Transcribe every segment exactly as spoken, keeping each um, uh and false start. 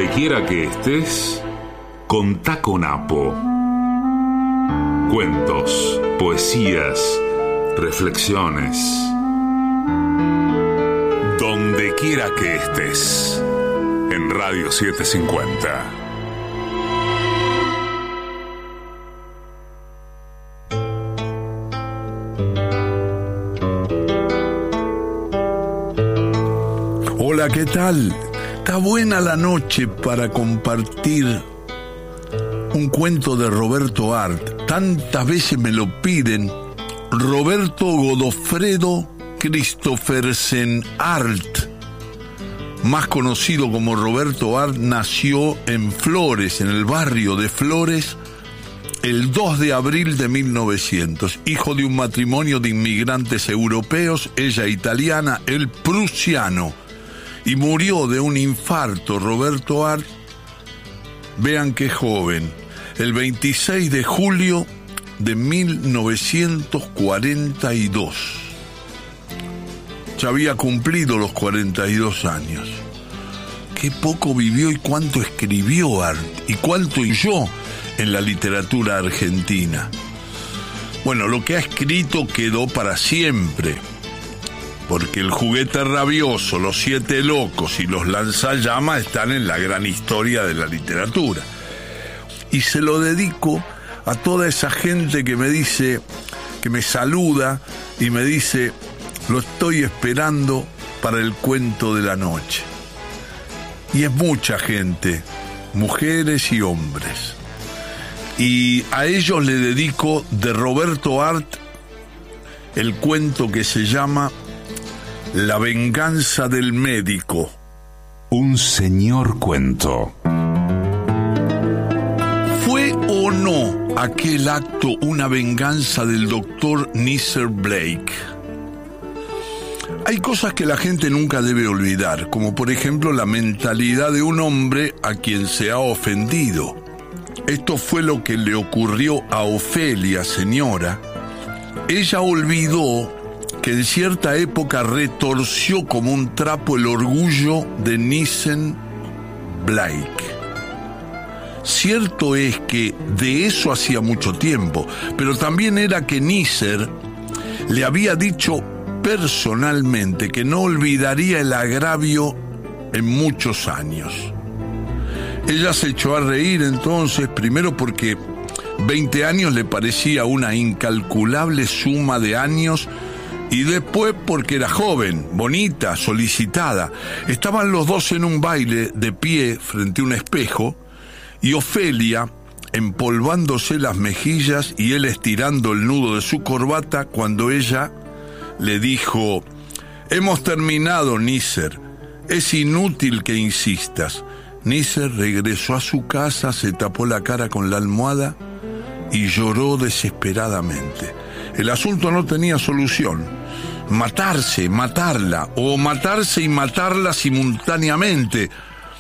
Donde quiera que estés, contá con Apo. Cuentos, poesías, reflexiones. Donde quiera que estés, en Radio setecientos cincuenta. Hola, ¿qué tal? Está buena la noche para compartir un cuento de Roberto Arlt. Tantas veces me lo piden. Roberto Godofredo Christophersen Arlt, más conocido como Roberto Arlt, nació en Flores, en el barrio de Flores, el dos de abril de mil novecientos, hijo de un matrimonio de inmigrantes europeos, ella italiana, él prusiano, y murió de un infarto. Roberto Arlt, vean qué joven, el veintiséis de julio de mil novecientos cuarenta y dos. Ya había cumplido los cuarenta y dos años. Qué poco vivió y cuánto escribió Arlt, y cuánto huyó en la literatura argentina. Bueno, lo que ha escrito quedó para siempre, porque El juguete rabioso, Los siete locos y Los lanzallamas están en la gran historia de la literatura. Y se lo dedico a toda esa gente que me dice, que me saluda y me dice: lo estoy esperando para el cuento de la noche. Y es mucha gente, mujeres y hombres. Y a ellos le dedico de Roberto Arlt el cuento que se llama La venganza del médico. Un señor cuento. ¿Fue o no aquel acto una venganza del doctor Nisser Blake? Hay cosas que la gente nunca debe olvidar, como por ejemplo la mentalidad de un hombre a quien se ha ofendido. Esto fue lo que le ocurrió a Ofelia, señora. Ella olvidó que en cierta época retorció como un trapo el orgullo de Nisser Blake. Cierto es que de eso hacía mucho tiempo, pero también era que Nisser le había dicho personalmente que no olvidaría el agravio en muchos años. Ella se echó a reír entonces, primero porque veinte años le parecía una incalculable suma de años, y después porque era joven, bonita, solicitada. Estaban los dos en un baile de pie frente a un espejo, y Ofelia empolvándose las mejillas y él estirando el nudo de su corbata, cuando ella le dijo: hemos terminado, Nisser, es inútil que insistas. Nisser regresó a su casa, se tapó la cara con la almohada y lloró desesperadamente. El asunto no tenía solución. Matarse, matarla, o matarse y matarla simultáneamente.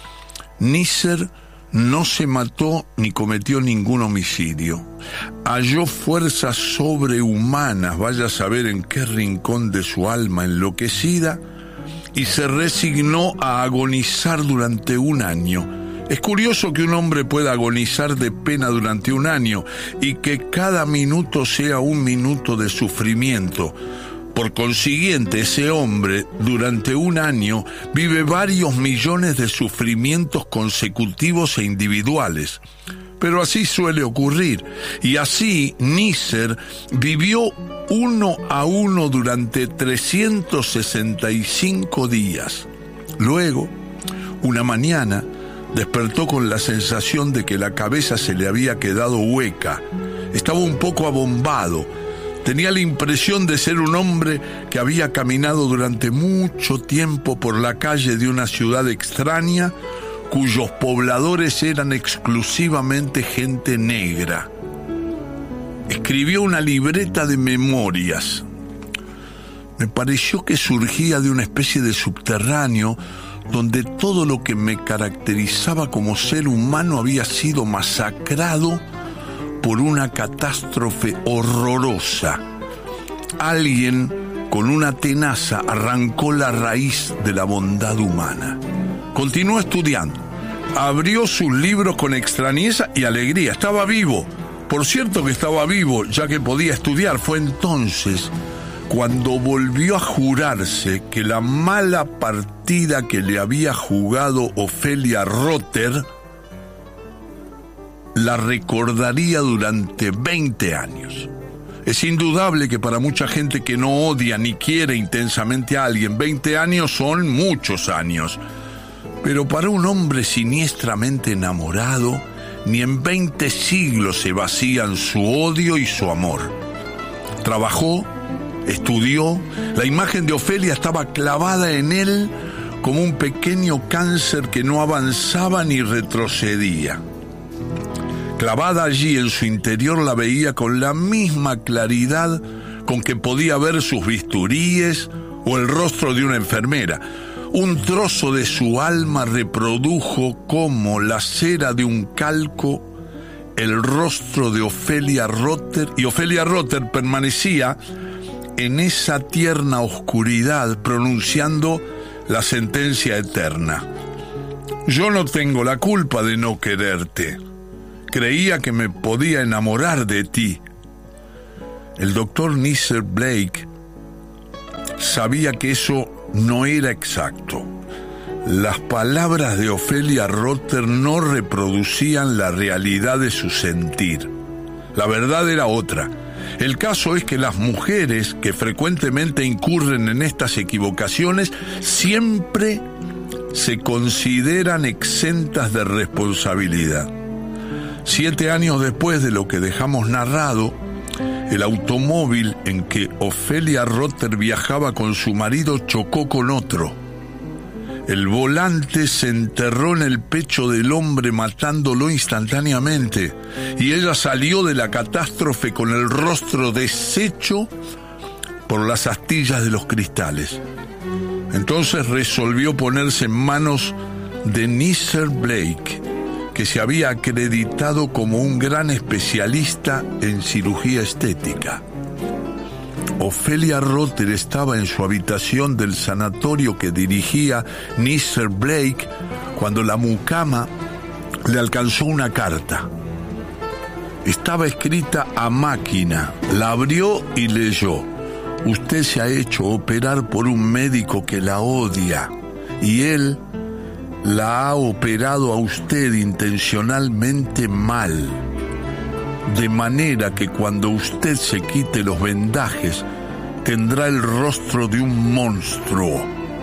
Nisser no se mató ni cometió ningún homicidio. Halló fuerzas sobrehumanas, vaya a saber en qué rincón de su alma enloquecida, y se resignó a agonizar durante un año. Es curioso que un hombre pueda agonizar de pena durante un año y que cada minuto sea un minuto de sufrimiento. Por consiguiente, ese hombre, durante un año, vive varios millones de sufrimientos consecutivos e individuales. Pero así suele ocurrir. Y así, Nisser vivió uno a uno durante trescientos sesenta y cinco días. Luego, una mañana, despertó con la sensación de que la cabeza se le había quedado hueca. Estaba un poco abombado. Tenía la impresión de ser un hombre que había caminado durante mucho tiempo por la calle de una ciudad extraña, cuyos pobladores eran exclusivamente gente negra. Escribió una libreta de memorias. Me pareció que surgía de una especie de subterráneo donde todo lo que me caracterizaba como ser humano había sido masacrado por una catástrofe horrorosa. Alguien con una tenaza arrancó la raíz de la bondad humana. Continuó estudiando, abrió sus libros con extrañeza y alegría. Estaba vivo. Por cierto que estaba vivo, ya que podía estudiar. Fue entonces cuando volvió a jurarse que la mala partida que le había jugado Ofelia Rotter la recordaría durante veinte años. Es indudable que para mucha gente que no odia ni quiere intensamente a alguien, veinte años son muchos años. Pero para un hombre siniestramente enamorado, ni en veinte siglos se vacían su odio y su amor. Trabajó, estudió, la imagen de Ofelia estaba clavada en él como un pequeño cáncer que no avanzaba ni retrocedía. Clavada allí en su interior, la veía con la misma claridad con que podía ver sus bisturíes o el rostro de una enfermera. Un trozo de su alma reprodujo como la cera de un calco el rostro de Ofelia Rotter, y Ofelia Rotter permanecía en esa tierna oscuridad pronunciando la sentencia eterna. Yo no tengo la culpa de no quererte. Creía que me podía enamorar de ti. El doctor Nisser Blake sabía que eso no era exacto. Las palabras de Ofelia Rotter no reproducían la realidad de su sentir. La verdad era otra. El caso es que las mujeres que frecuentemente incurren en estas equivocaciones siempre se consideran exentas de responsabilidad. Siete años después de lo que dejamos narrado, el automóvil en que Ofelia Rotter viajaba con su marido chocó con otro. El volante se enterró en el pecho del hombre, matándolo instantáneamente, y ella salió de la catástrofe con el rostro deshecho por las astillas de los cristales. Entonces resolvió ponerse en manos de Nisser Blake, que se había acreditado como un gran especialista en cirugía estética. Ofelia Rotter estaba en su habitación del sanatorio que dirigía Nisser Blake cuando la mucama le alcanzó una carta. Estaba escrita a máquina. La abrió y leyó: usted se ha hecho operar por un médico que la odia, y él la ha operado a usted intencionalmente mal, de manera que cuando usted se quite los vendajes tendrá el rostro de un monstruo.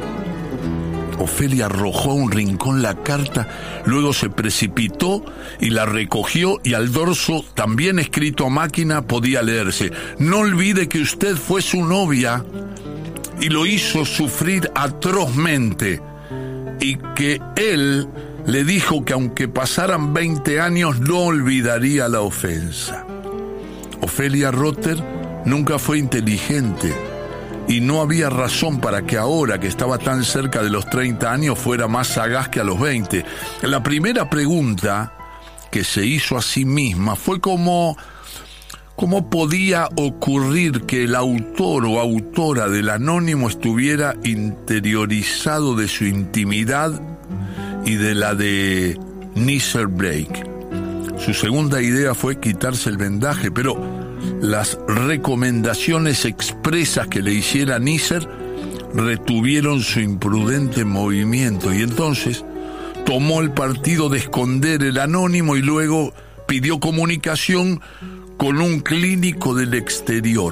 Ofelia arrojó a un rincón la carta, luego se precipitó y la recogió, y al dorso, también escrito a máquina, podía leerse: no olvide que usted fue su novia y lo hizo sufrir atrozmente, y que él le dijo que aunque pasaran veinte años no olvidaría la ofensa. Ofelia Rotter nunca fue inteligente, y no había razón para que ahora, que estaba tan cerca de los treinta años, fuera más sagaz que a los veinte. La primera pregunta que se hizo a sí misma fue cómo, cómo podía ocurrir que el autor o autora del anónimo estuviera interiorizado de su intimidad y de la de Nisser Blake. Su segunda idea fue quitarse el vendaje, pero las recomendaciones expresas que le hiciera Nisser retuvieron su imprudente movimiento, y entonces tomó el partido de esconder el anónimo y luego pidió comunicación con un clínico del exterior.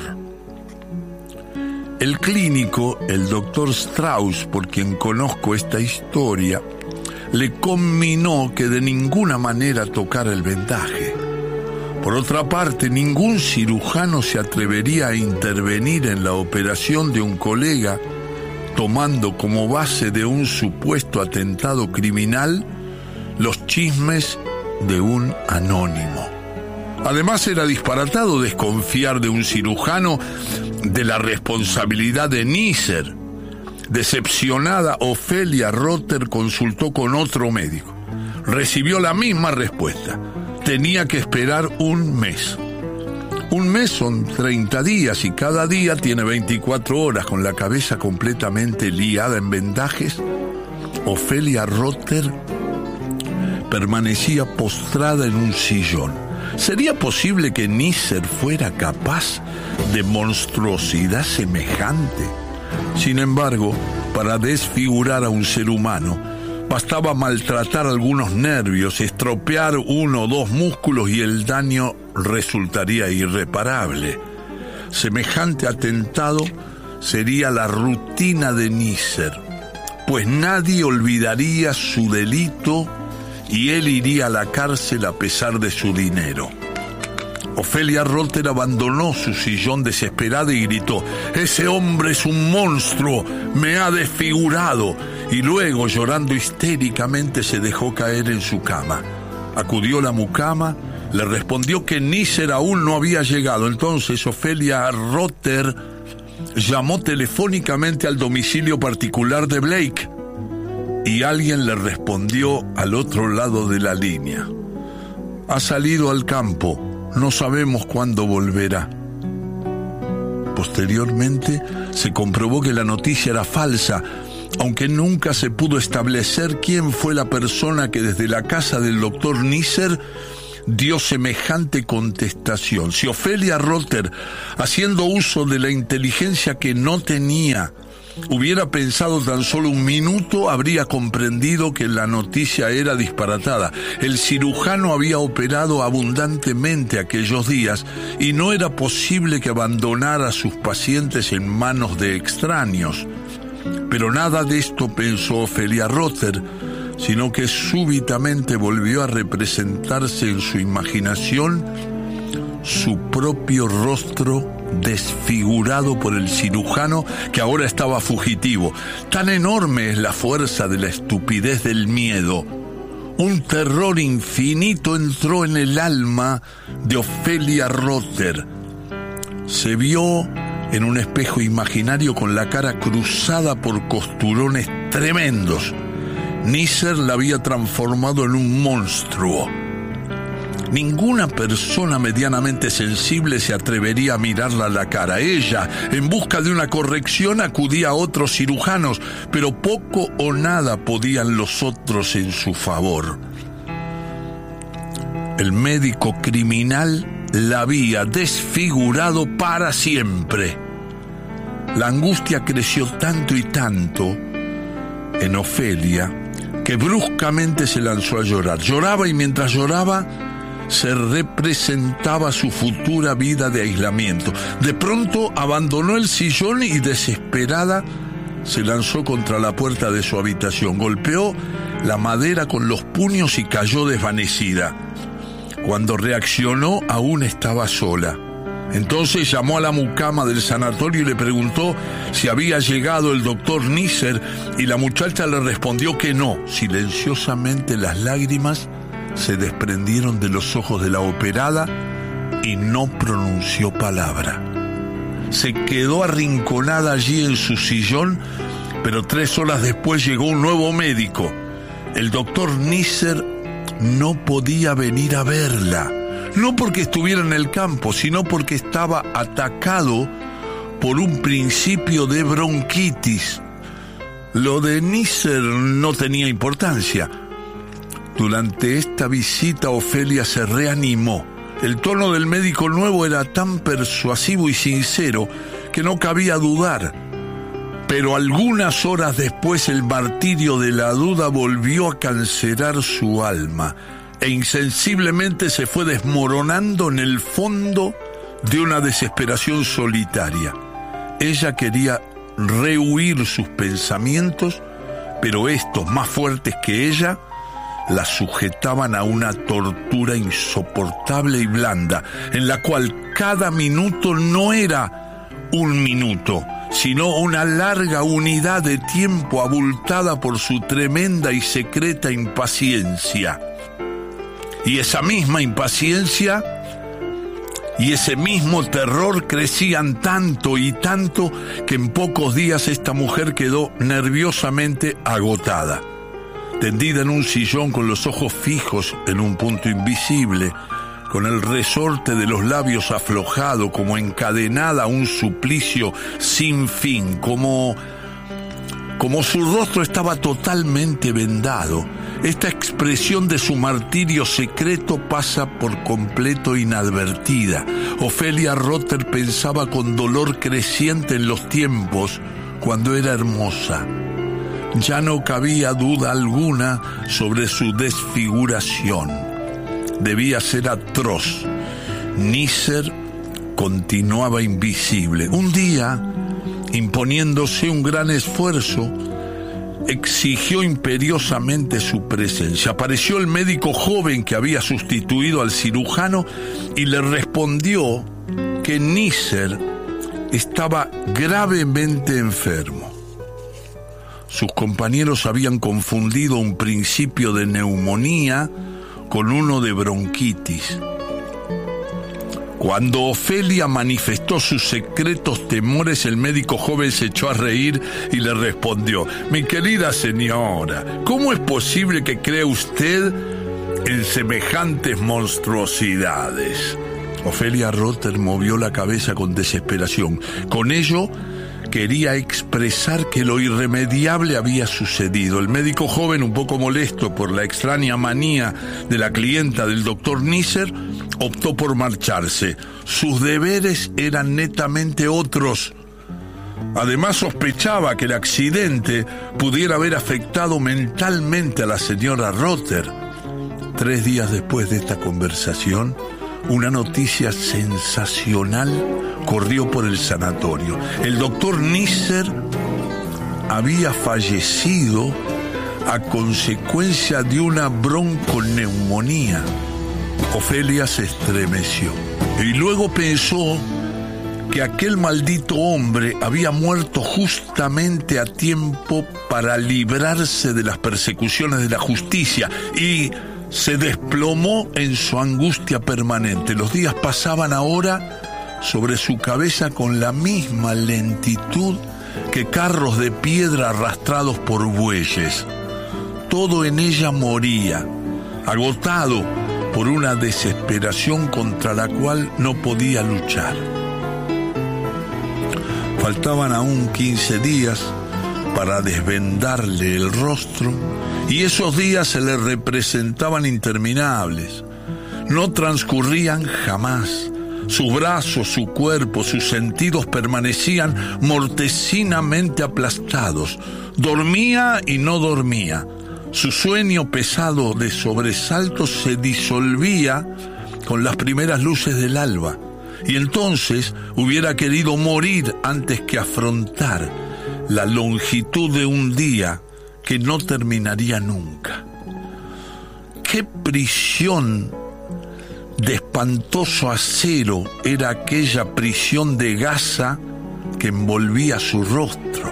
El clínico, el doctor Strauss, por quien conozco esta historia, le conminó que de ninguna manera tocara el vendaje. Por otra parte, ningún cirujano se atrevería a intervenir en la operación de un colega tomando como base de un supuesto atentado criminal los chismes de un anónimo. Además, era disparatado desconfiar de un cirujano de la responsabilidad de Nisser. Decepcionada, Ofelia Rotter consultó con otro médico. Recibió la misma respuesta. Tenía que esperar un mes. Un mes son treinta días y cada día tiene veinticuatro horas. Con la cabeza completamente liada en vendajes, Ofelia Rotter permanecía postrada en un sillón. ¿Sería posible que Neisser fuera capaz de monstruosidad semejante? Sin embargo, para desfigurar a un ser humano, bastaba maltratar algunos nervios, estropear uno o dos músculos y el daño resultaría irreparable. Semejante atentado sería la rutina de Neisser, pues nadie olvidaría su delito y él iría a la cárcel a pesar de su dinero. Ofelia Rotter abandonó su sillón desesperada y gritó: «¡Ese hombre es un monstruo! ¡Me ha desfigurado!» Y luego, llorando histéricamente, se dejó caer en su cama. Acudió la mucama, le respondió que Neisser aún no había llegado. Entonces Ofelia Rotter llamó telefónicamente al domicilio particular de Blake y alguien le respondió al otro lado de la línea: «Ha salido al campo. No sabemos cuándo volverá». Posteriormente se comprobó que la noticia era falsa, aunque nunca se pudo establecer quién fue la persona que desde la casa del doctor Neisser dio semejante contestación. Si Ofelia Rotter, haciendo uso de la inteligencia que no tenía, hubiera pensado tan solo un minuto, habría comprendido que la noticia era disparatada. El cirujano había operado abundantemente aquellos días y no era posible que abandonara a sus pacientes en manos de extraños. Pero nada de esto pensó Ofelia Rotter, sino que súbitamente volvió a representarse en su imaginación su propio rostro desfigurado por el cirujano, que ahora estaba fugitivo. Tan enorme es la fuerza de la estupidez del miedo. Un terror infinito entró en el alma de Ofelia Rotter. Se vio en un espejo imaginario con la cara cruzada por costurones tremendos. Neisser la había transformado en un monstruo. Ninguna persona medianamente sensible se atrevería a mirarla a la cara. Ella, en busca de una corrección, acudía a otros cirujanos, pero poco o nada podían los otros en su favor. El médico criminal la había desfigurado para siempre. La angustia creció tanto y tanto en Ofelia que bruscamente se lanzó a llorar. Lloraba y mientras lloraba se representaba su futura vida de aislamiento. De pronto abandonó el sillón y desesperada se lanzó contra la puerta de su habitación. Golpeó la madera con los puños y cayó desvanecida. Cuando reaccionó, aún estaba sola. Entonces llamó a la mucama del sanatorio y le preguntó si había llegado el doctor Neisser, y la muchacha le respondió que no. Silenciosamente las lágrimas se desprendieron de los ojos de la operada y no pronunció palabra. Se quedó arrinconada allí en su sillón, pero tres horas después llegó un nuevo médico. El doctor Neisser no podía venir a verla, no porque estuviera en el campo, sino porque estaba atacado por un principio de bronquitis. Lo de Neisser no tenía importancia. Durante esta visita, Ofelia se reanimó. El tono del médico nuevo era tan persuasivo y sincero que no cabía dudar. Pero algunas horas después, el martirio de la duda volvió a cancerar su alma e insensiblemente se fue desmoronando en el fondo de una desesperación solitaria. Ella quería rehuir sus pensamientos, pero estos, más fuertes que ella, la sujetaban a una tortura insoportable y blanda, en la cual cada minuto no era un minuto, sino una larga unidad de tiempo abultada por su tremenda y secreta impaciencia. Y esa misma impaciencia y ese mismo terror crecían tanto y tanto que en pocos días esta mujer quedó nerviosamente agotada. Tendida en un sillón con los ojos fijos en un punto invisible, con el resorte de los labios aflojado, como encadenada a un suplicio sin fin, como, como su rostro estaba totalmente vendado, Esta expresión de su martirio secreto pasa por completo inadvertida. Ofelia Rotter pensaba con dolor creciente en los tiempos cuando era hermosa. Ya no cabía duda alguna sobre su desfiguración. Debía ser atroz. Neisser continuaba invisible. Un día, imponiéndose un gran esfuerzo, exigió imperiosamente su presencia. Apareció el médico joven que había sustituido al cirujano y le respondió que Neisser estaba gravemente enfermo. Sus compañeros habían confundido un principio de neumonía con uno de bronquitis. Cuando Ofelia manifestó sus secretos temores, el médico joven se echó a reír y le respondió: mi querida señora, ¿cómo es posible que crea usted en semejantes monstruosidades? Ofelia Rotter movió la cabeza con desesperación. Con ello quería expresar que lo irremediable había sucedido. El médico joven, un poco molesto por la extraña manía de la clienta del doctor Neisser, optó por marcharse. Sus deberes eran netamente otros. Además, sospechaba que el accidente pudiera haber afectado mentalmente a la señora Rotter. Tres días después de esta conversación, una noticia sensacional corrió por el sanatorio. El doctor Neisser había fallecido a consecuencia de una bronconeumonía. Ofelia se estremeció y luego pensó que aquel maldito hombre había muerto justamente a tiempo para librarse de las persecuciones de la justicia, y se desplomó en su angustia permanente. Los días pasaban ahora sobre su cabeza con la misma lentitud que carros de piedra arrastrados por bueyes. Todo en ella moría, agotado por una desesperación contra la cual no podía luchar. Faltaban aún quince días para desvendarle el rostro, y esos días se le representaban interminables. No transcurrían jamás. Sus brazos, su cuerpo, sus sentidos permanecían mortecinamente aplastados. Dormía y no dormía. Su sueño pesado de sobresaltos se disolvía con las primeras luces del alba, y entonces hubiera querido morir antes que afrontar la longitud de un día que no terminaría nunca. ¡Qué prisión de espantoso acero era aquella prisión de gasa que envolvía su rostro!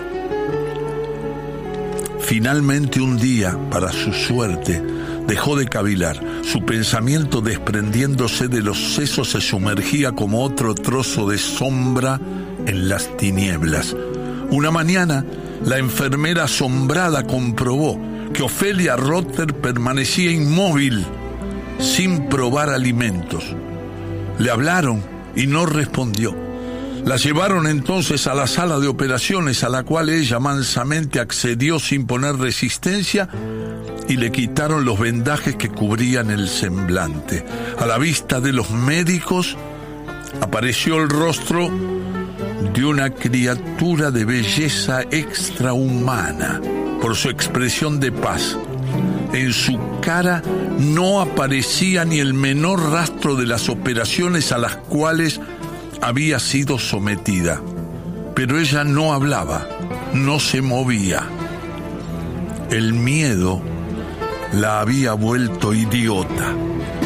Finalmente, un día, para su suerte, dejó de cavilar. Su pensamiento, desprendiéndose de los sesos, se sumergía como otro trozo de sombra en las tinieblas. Una mañana, la enfermera asombrada comprobó que Ofelia Rotter permanecía inmóvil, sin probar alimentos. Le hablaron y no respondió. La llevaron entonces a la sala de operaciones, a la cual ella mansamente accedió sin poner resistencia, y le quitaron los vendajes que cubrían el semblante. A la vista de los médicos apareció el rostro de una criatura de belleza extrahumana por su expresión de paz. En su cara no aparecía ni el menor rastro de las operaciones a las cuales había sido sometida, pero ella no hablaba, no se movía. El miedo la había vuelto idiota.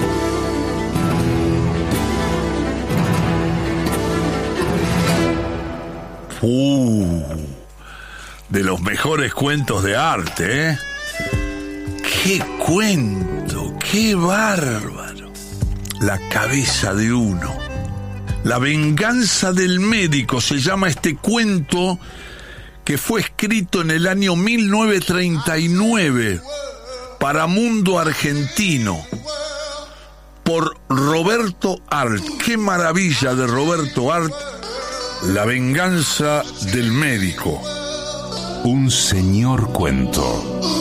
Uh, de los mejores cuentos de arte, ¿eh? ¡Qué cuento! ¡Qué bárbaro! La cabeza de uno. La venganza del médico se llama este cuento, que fue escrito en el año mil novecientos treinta y nueve para Mundo Argentino por Roberto Arlt. ¡Qué maravilla de Roberto Arlt! La venganza del médico. Un señor cuento.